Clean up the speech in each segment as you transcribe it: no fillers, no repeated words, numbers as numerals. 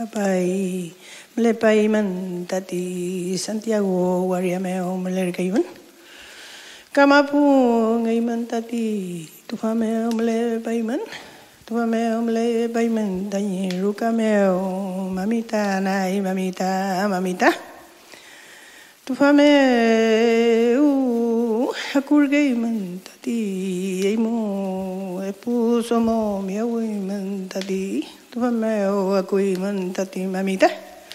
papai melepai man tati Santiago Guariameo melergaiman kamapu ngaiman tati tufameo melepai man tani rukameo mamita nai mamita tufameo hakurgaiman tati emo epusomo miawaiman tati tufameo akuiman tati mamita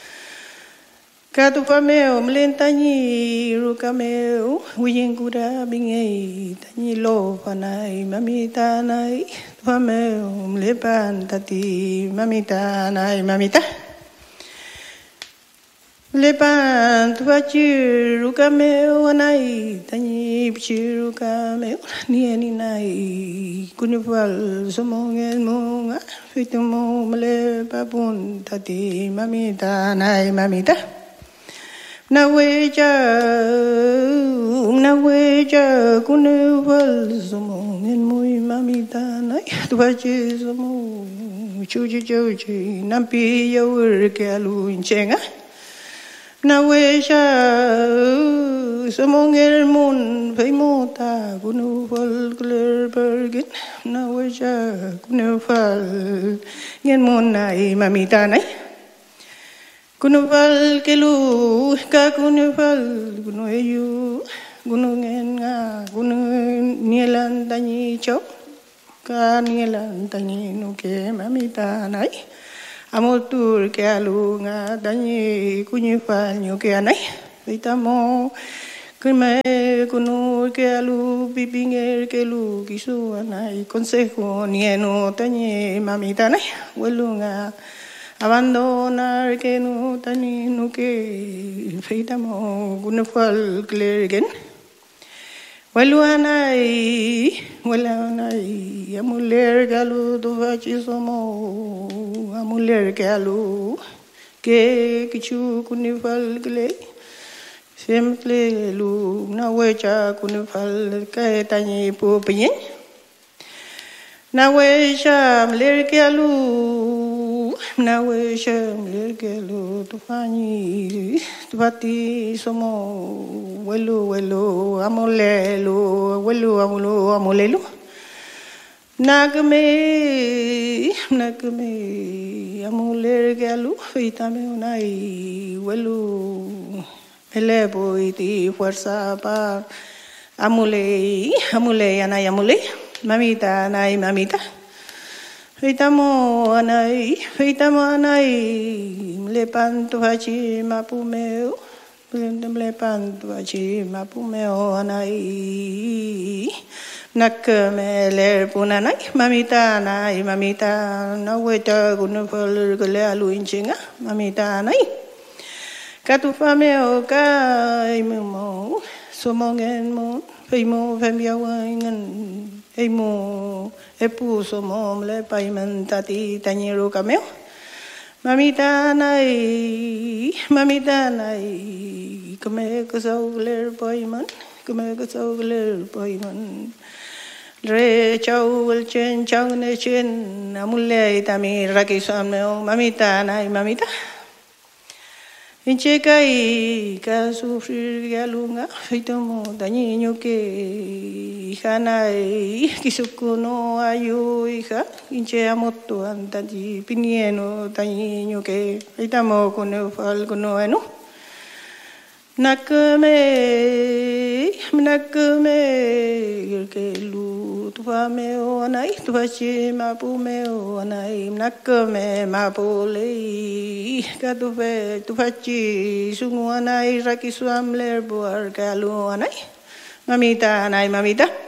katufameo mlentani rukameo wiyengura bingei tani lo panai mamita nai tufameo mlepan tati mamita nai mamita mlepan tufachi rukameo anai tani pichi rukameo nieni nai kunifal somongen monga fitumo mlepapun tati mamita nai mamita Naweja kunewal somongin muy mamita nai tuaje somo chuji nampi yawur kalu inchenga Naweja somongin mun faimota kunewal kler bergin Naweja kunewal yen mun nai mamita nai Kunufal kelu ka kunufal kunueyu gunungen nga gunung nielan tani chok ka nielan tani nuke mamita nai amotur ke alu nga tani kunufal nyuke anai vitamo kume kunu ke alu pipinger ke lu kisu anai consejo nieno tani mamita nai welunga abandonar que no tani no que feitamo gunafal clergen waluanai amuler galu do vachisomo amuler galu que kichu kunifal gle simple lu na wecha kunifal que tani popien na wecha amuler galu Naweja mlergelo tufani tufati somo welu amolelo nagme amolergelo itame unai welu elebo iti fuerza pa amole anai mamita anai mamita Feitamo anai mlepan tuhachi mapumeo mlepan tuhachi mapumeo anai nakmeler punanai mamita naweta gunufal gele alu inchinga mamita anai katufameo kai mo somongen mo feimo fembiawangan emo epuso mo le paiman tati tanyero kameo mamita nai kame kasauler paiman re chau el chen chau ne chen amule tami raki samneo mamita Inchekai ka sufrir galunga feitomo dañiño que hanai kisukuno ayu hija inche amoto antaji pinieno dañiño que feitamo kunufal kunoeno nakme que lu tufameo anai tufachi mapumeo anai nakme mapole tufachi sungu anai rakisuamler buar kalu anai mamita